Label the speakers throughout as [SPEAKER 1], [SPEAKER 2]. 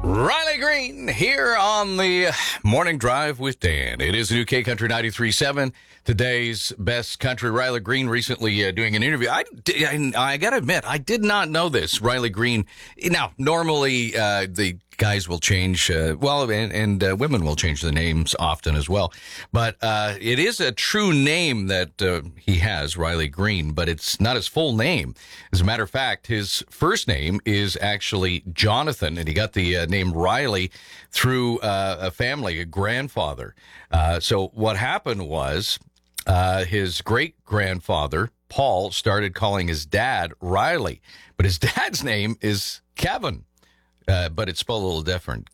[SPEAKER 1] Riley Green here on the Morning Drive with Dan. It is new K Country 93.7. Today's best country. Riley Green recently doing an interview. I got to admit, I did not know this. Riley Green. Now, normally the guys will change, and women will change the names often as well. But it is a true name that he has, Riley Green, but it's not his full name. As a matter of fact, his first name is actually Jonathan, and he got the name Riley through a family, a grandfather. So what happened was his great-grandfather, Paul, started calling his dad Riley, but his dad's name is Kevin. But it's spelled a little different,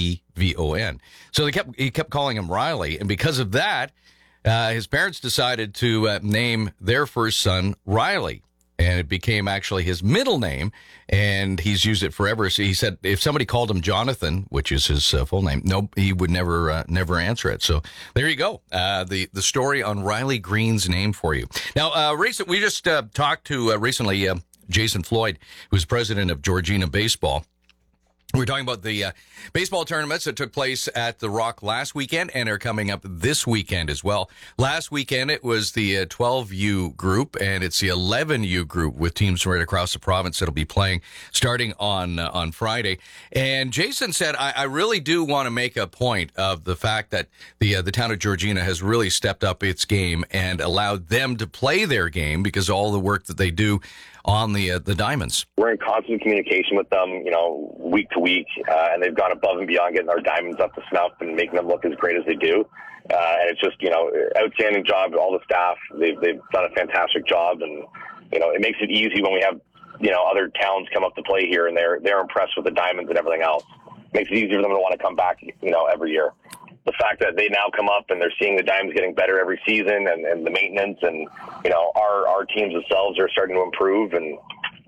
[SPEAKER 1] Kevon. So he kept calling him Riley, and because of that, his parents decided to name their first son Riley, and it became actually his middle name, and he's used it forever. So he said if somebody called him Jonathan, which is his full name, no, he would never answer it. So there you go, the story on Riley Green's name for you. Now, we just talked to recently Jason Floyd, who's president of Georgina Baseball. We're talking about the baseball tournaments that took place at the Rock last weekend and are coming up this weekend as well. Last weekend, it was the 12U group, and it's the 11U group with teams right across the province that'll be playing starting on Friday. And Jason said, I really do want to make a point of the fact that the town of Georgina has really stepped up its game and allowed them to play their game because of all the work that they do on the Diamonds.
[SPEAKER 2] We're in constant communication with them, week to week, and they've gone above and beyond getting our Diamonds up to snuff and making them look as great as they do. And it's just, outstanding job. All the staff, they've done a fantastic job, and it makes it easy when we have other towns come up to play here and they're impressed with the Diamonds and everything else. It makes it easier for them to want to come back, every year. The fact that they now come up and they're seeing the Diamonds getting better every season and the maintenance and, our teams themselves are starting to improve, and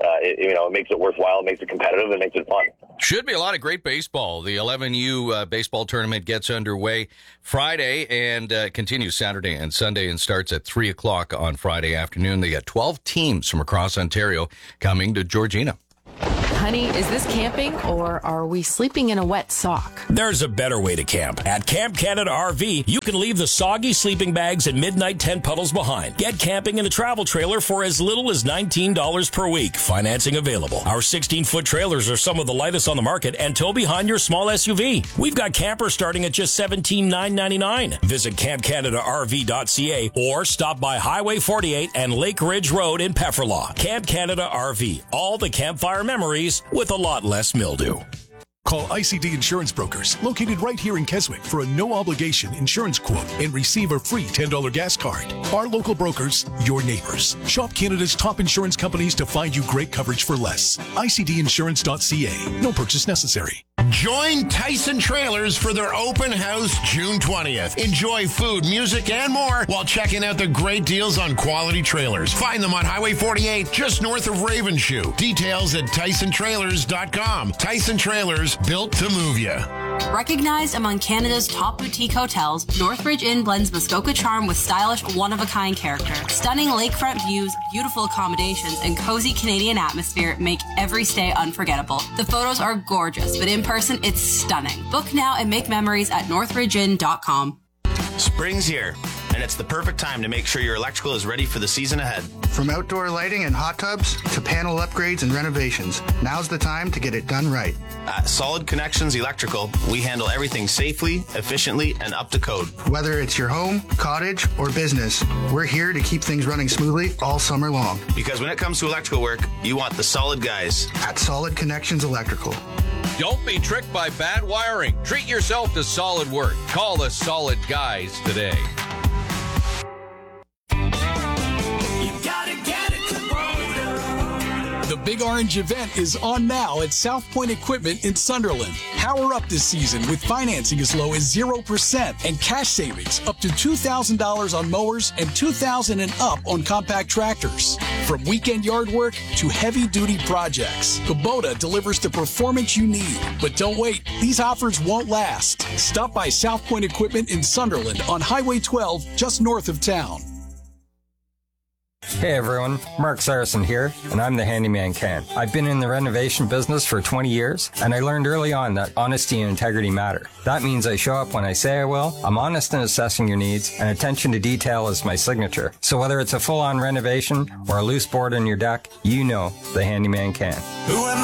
[SPEAKER 2] it makes it worthwhile, it makes it competitive, it makes it fun.
[SPEAKER 1] Should be a lot of great baseball. The 11U baseball tournament gets underway Friday and continues Saturday and Sunday and starts at 3 o'clock on Friday afternoon. They got 12 teams from across Ontario coming to Georgina.
[SPEAKER 3] Honey, is this camping or are we sleeping in a wet sock?
[SPEAKER 4] There's a better way to camp. At Camp Canada RV, you can leave the soggy sleeping bags and midnight tent puddles behind. Get camping in a travel trailer for as little as $19 per week. Financing available. Our 16-foot trailers are some of the lightest on the market and tow behind your small SUV. We've got campers starting at just $17,999. Visit campcanadaRV.ca or stop by Highway 48 and Lake Ridge Road in Pefferlaw. Camp Canada RV. All the campfire memories with a lot less mildew.
[SPEAKER 5] Call ICD Insurance Brokers, located right here in Keswick, for a no-obligation insurance quote and receive a free $10 gas card. Our local brokers, your neighbors. Shop Canada's top insurance companies to find you great coverage for less. ICDinsurance.ca. No purchase necessary.
[SPEAKER 6] Join Tyson Trailers for their open house June 20th. Enjoy food, music, and more while checking out the great deals on quality trailers. Find them on Highway 48, just north of Ravenshoe. Details at TysonTrailers.com. Tyson Trailers, built to move you.
[SPEAKER 7] Recognized among Canada's top boutique hotels, Northbridge Inn blends Muskoka charm with stylish, one-of-a-kind character. Stunning lakefront views, beautiful accommodations, and cozy Canadian atmosphere make every stay unforgettable. The photos are gorgeous, but in person, it's stunning. Book now and make memories at northridgeinn.com.
[SPEAKER 8] Spring's here, and it's the perfect time to make sure your electrical is ready for the season ahead.
[SPEAKER 9] From outdoor lighting and hot tubs to panel upgrades and renovations, now's the time to get it done right.
[SPEAKER 8] At Solid Connections Electrical, we handle everything safely, efficiently, and up to code.
[SPEAKER 9] Whether it's your home, cottage, or business, we're here to keep things running smoothly all summer long.
[SPEAKER 8] Because when it comes to electrical work, you want the solid guys.
[SPEAKER 9] At Solid Connections Electrical.
[SPEAKER 1] Don't be tricked by bad wiring. Treat yourself to solid work. Call the Solid Guys today.
[SPEAKER 5] The Big Orange event is on now at South Point Equipment in Sunderland. Power up this season with financing as low as 0% and cash savings up to $2,000 on mowers and $2,000 and up on compact tractors. From weekend yard work to heavy-duty projects, Kubota delivers the performance you need. But don't wait, these offers won't last. Stop by South Point Equipment in Sunderland on Highway 12, just north of town.
[SPEAKER 10] Hey everyone, Mark Saracen here, and I'm the Handyman Ken. I've been in the renovation business for 20 years, and I learned early on that honesty and integrity matter. That means I show up when I say I will, I'm honest in assessing your needs, and attention to detail is my signature. So whether it's a full-on renovation or a loose board in your deck, you know the Handyman Ken.